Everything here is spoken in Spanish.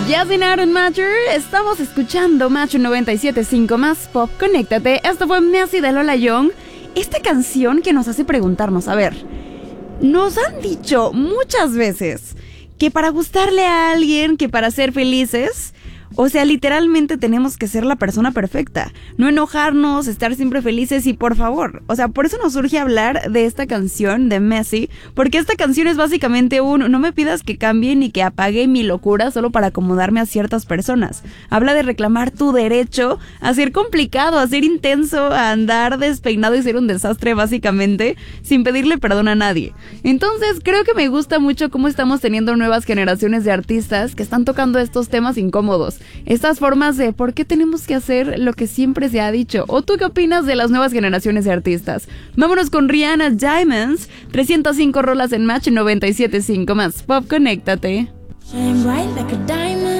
Ya cenaron, Matter. Estamos escuchando Macho 97.5 más Pop. Conéctate. Esto fue Messi de Lola Young. Esta canción que nos hace preguntarnos, a ver, nos han dicho muchas veces que para gustarle a alguien, que para ser felices, o sea, literalmente tenemos que ser la persona perfecta, no enojarnos, estar siempre felices y por favor, o sea, por eso nos surge hablar de esta canción de Messi, porque esta canción es básicamente no me pidas que cambie ni que apague mi locura solo para acomodarme a ciertas personas. Habla de reclamar tu derecho a ser complicado, a ser intenso, a andar despeinado y ser un desastre básicamente, sin pedirle perdón a nadie. Entonces, creo que me gusta mucho cómo estamos teniendo nuevas generaciones de artistas que están tocando estos temas incómodos. Estas formas de por qué tenemos que hacer lo que siempre se ha dicho. ¿O tú qué opinas de las nuevas generaciones de artistas? Vámonos con Rihanna, Diamonds. 305 rolas en Match 97.5 más Pop. Conéctate. Shine bright like a diamond.